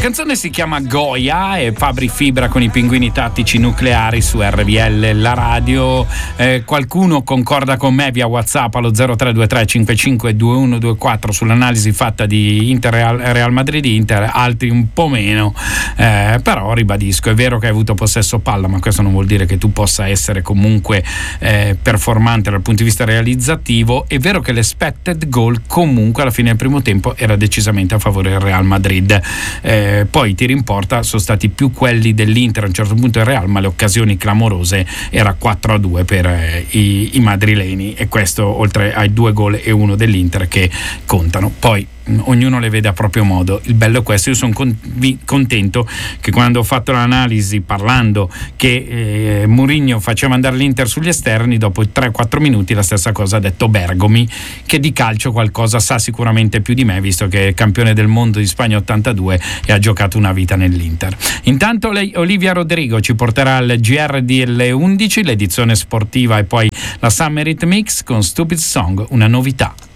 canzone si chiama Goya e Fabri Fibra con i Pinguini Tattici Nucleari su RVL, la radio. Qualcuno concorda con me via WhatsApp allo 0323 552124 sull'analisi fatta di Inter Real Madrid-Inter, altri un po' meno, però ribadisco, è vero che hai avuto possesso palla, ma questo non vuol dire che tu possa essere comunque performante dal punto di vista realizzativo. È vero che l'expected goal comunque alla fine del primo tempo era decisamente a favore del Real Madrid, poi i tiri in porta sono stati più quelli dell'Inter a un certo punto del Real, ma le occasioni clamorose era 4-2 per i madrileni, e questo oltre ai 2 gol e 1 dell'Inter che contano. Poi ognuno le vede a proprio modo. Il bello è questo. Io sono contento che quando ho fatto l'analisi parlando che Mourinho faceva andare l'Inter sugli esterni, dopo 3-4 minuti la stessa cosa ha detto Bergomi, che di calcio qualcosa sa sicuramente più di me, visto che è campione del mondo di Spagna 82 e ha giocato una vita nell'Inter. Intanto Olivia Rodrigo ci porterà al GR delle 11, l'edizione sportiva, e poi la Summer Hit Mix con Stupid Song, una novità.